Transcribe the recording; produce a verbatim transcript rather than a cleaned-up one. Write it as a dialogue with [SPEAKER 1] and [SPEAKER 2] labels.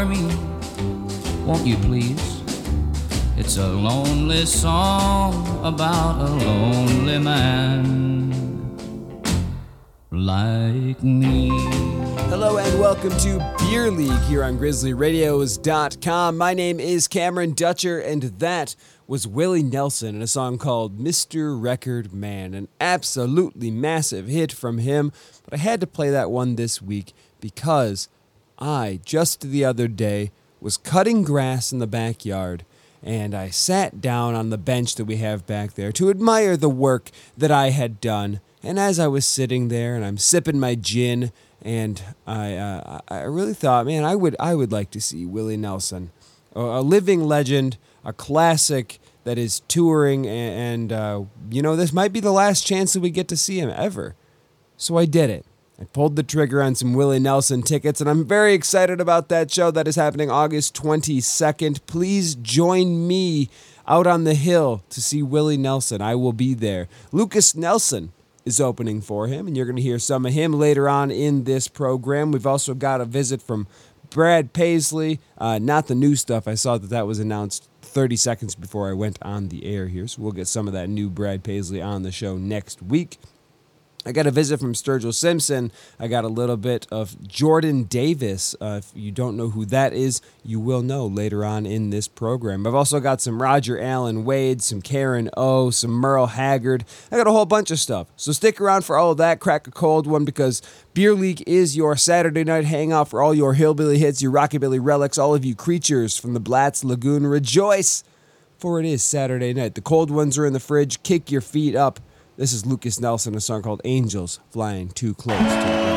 [SPEAKER 1] for me, won't you please? It's a lonely song about a lonely man like me.
[SPEAKER 2] Hello and welcome to Beer League here on Grizzly Radios dot com. My name is Cameron Dutcher, and that was Willie Nelson in a song called Mister Record Man, an absolutely massive hit from him. But I had to play that one this week because I, just the other day, was cutting grass in the backyard, and I sat down on the bench that we have back there to admire the work that I had done. And as I was sitting there and I'm sipping my gin, and I uh, I really thought, man, I would I would like to see Willie Nelson, a, a living legend, a classic that is touring, and, and uh, you know, this might be the last chance that we get to see him ever. So I did it. I pulled the trigger on some Willie Nelson tickets, and I'm very excited about that show that is happening August twenty-second. Please join me out on the hill to see Willie Nelson. I will be there. Lukas Nelson is opening for him, and you're going to hear some of him later on in this program. We've also got a visit from Brad Paisley, uh, not the new stuff. I saw that that was announced thirty seconds before I went on the air here, so we'll get some of that new Brad Paisley on the show next week. I got a visit from Sturgill Simpson. I got a little bit of Jordan Davis. Uh, if you don't know who that is, you will know later on in this program. I've also got some Roger Allen Wade, some Karen O, some Merle Haggard. I got a whole bunch of stuff. So stick around for all of that. Crack a cold one, because Beer League is your Saturday night hangout for all your hillbilly hits, your rockabilly relics, all of you creatures from the Blatz Lagoon. Rejoice, for it is Saturday night. The cold ones are in the fridge. Kick your feet up. This is Lukas Nelson, a song called Angels Flying Too Close to the Ground.